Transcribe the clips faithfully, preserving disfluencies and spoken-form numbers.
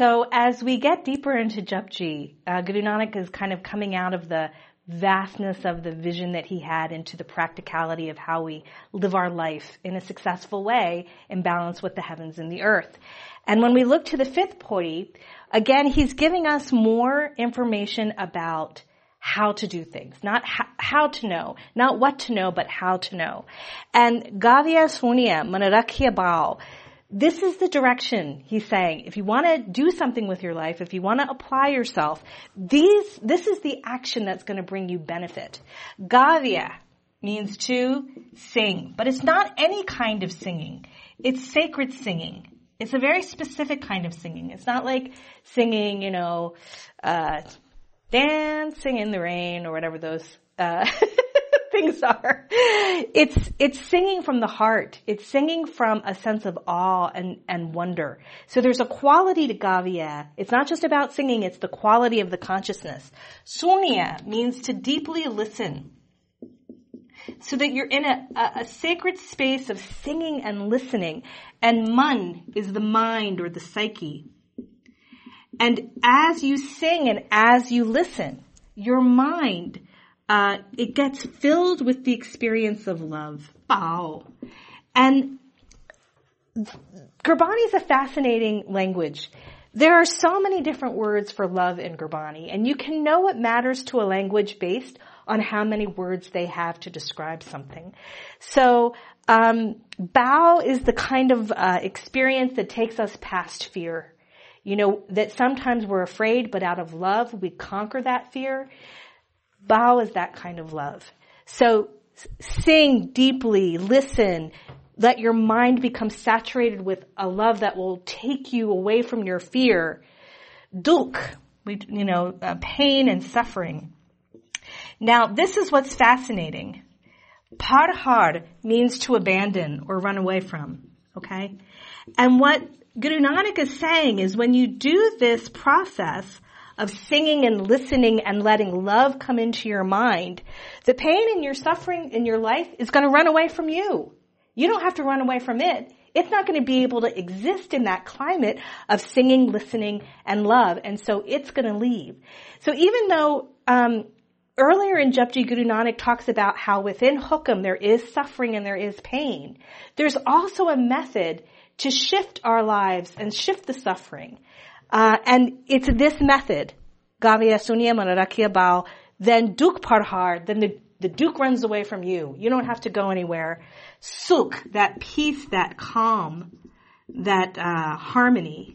So as we get deeper into Japji, uh, Guru Nanak is kind of coming out of the vastness of the vision that he had into the practicality of how we live our life in a successful way in balance with the heavens and the earth. And when we look to the fifth poti, again, he's giving us more information about how to do things, not how, how to know, not what to know, but how to know. And Gavya Sunya Manarakhya Bao, this is the direction he's saying. If you want to do something with your life, if you want to apply yourself, these, this is the action that's going to bring you benefit. Gavya means to sing, but it's not any kind of singing. It's sacred singing. It's a very specific kind of singing. It's not like singing, you know, uh, dancing in the rain or whatever those, uh, things are. It's, it's singing from the heart. It's singing from a sense of awe and, and wonder. So there's a quality to Gavya. It's not just about singing, it's the quality of the consciousness. Sunya means to deeply listen. So that you're in a, a, a sacred space of singing and listening. And man is the mind or the psyche. And as you sing and as you listen, your mind Uh, it gets filled with the experience of love. Wow. And Gurbani is a fascinating language. There are so many different words for love in Gurbani, and you can know what matters to a language based on how many words they have to describe something. So, um, Bao is the kind of uh, experience that takes us past fear. You know, that sometimes we're afraid, but out of love, we conquer that fear. Bao is that kind of love. So sing deeply, listen, let your mind become saturated with a love that will take you away from your fear. Dukh, we, you know, uh, pain and suffering. Now, this is what's fascinating. Parhar means to abandon or run away from, okay? And what Guru Nanak is saying is when you do this process of singing and listening and letting love come into your mind, the pain and your suffering in your life is going to run away from you. You don't have to run away from it. It's not going to be able to exist in that climate of singing, listening, and love, and so it's going to leave. So even though um earlier in Japji, Guru Nanak talks about how within Hukam there is suffering and there is pain, there's also a method to shift our lives and shift the suffering. Uh, and it's this method, Gavya Sunya Manarakhya Bao, then Dukh Parhar, then the, the Dukh runs away from you. You don't have to go anywhere. Sukh, that peace, that calm, that uh, harmony.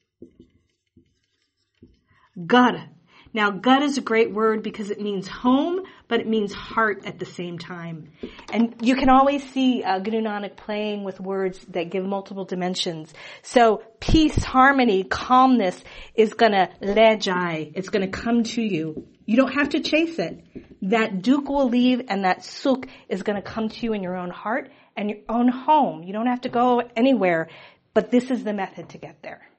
Gar. Now, Gar is a great word because it means home, but it means heart at the same time. And you can always see uh, Guru Nanak playing with words that give multiple dimensions. So peace, harmony, calmness is going to le jai. It's going to come to you. You don't have to chase it. That dukh will leave and that sukh is going to come to you in your own heart and your own home. You don't have to go anywhere, but this is the method to get there.